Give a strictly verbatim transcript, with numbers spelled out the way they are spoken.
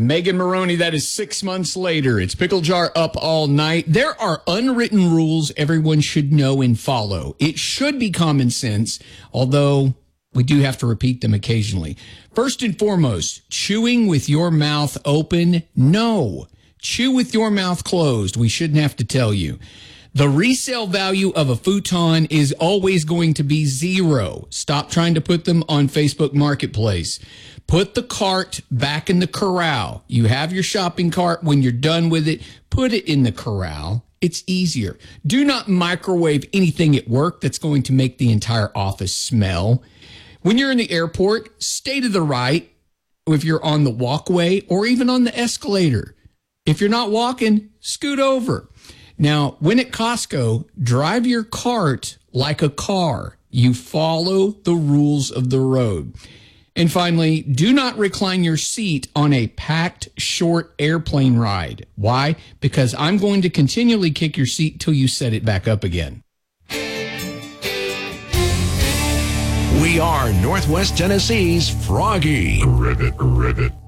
Megan Maroney, that is six months later. It's Pickle Jar Up All Night. There are unwritten rules everyone should know and follow. It should be common sense, although we do have to repeat them occasionally. First and foremost, chewing with your mouth open. No. Chew with your mouth closed. We shouldn't have to tell you. The resale value of a futon is always going to be zero. Stop trying to put them on Facebook Marketplace. Put the cart back in the corral. You have your shopping cart. When you're done with it, put it in the corral. It's easier. Do not microwave anything at work that's going to make the entire office smell. When you're in the airport, stay to the right if you're on the walkway or even on the escalator. If you're not walking, scoot over. Now, when at Costco, drive your cart like a car. You follow the rules of the road. And finally, do not recline your seat on a packed, short airplane ride. Why? Because I'm going to continually kick your seat till you set it back up again. We are Northwest Tennessee's Froggy. Ribbit, ribbit.